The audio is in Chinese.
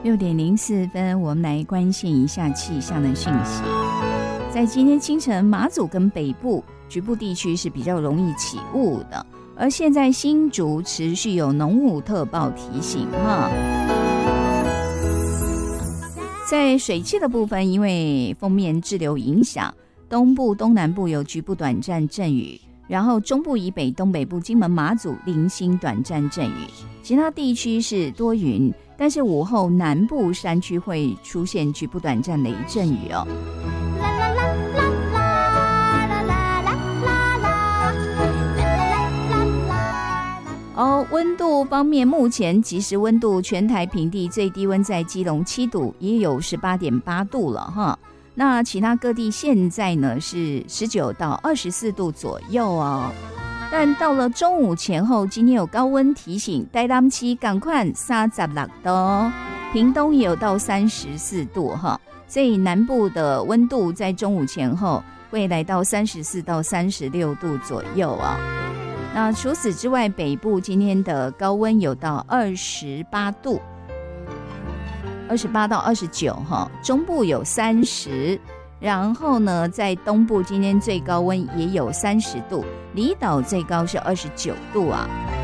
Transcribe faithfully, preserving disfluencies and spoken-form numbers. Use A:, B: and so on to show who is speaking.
A: 六点零四分，我们来关心一下气象的讯息。在今天清晨，马祖跟北部局部地区是比较容易起雾的，而现在新竹持续有浓雾特报提醒哈。在水汽的部分，因为锋面滞留影响，东部、东南部有局部短暂阵雨，然后中部以北、东北部、金门、马祖零星短暂阵雨，其他地区是多云，但是午后南部山区会出现局部短暂雷阵雨哦。哦，温度方面，目前即时温度全台平地最低温在基隆七度，也有 十八点八度了哈。那其他各地现在呢是十九到二十四度左右哦。但到了中午前后，今天有高温提醒，台南市赶快三十六度，屏东也有到三十四度哈。所以南部的温度在中午前后会来到三十四到三十六度左右啊。那除此之外，北部今天的高温有到二十八度，二十八到二十九哈，中部有三十，然后呢，在东部今天最高温也有三十度，离岛最高是二十九度啊。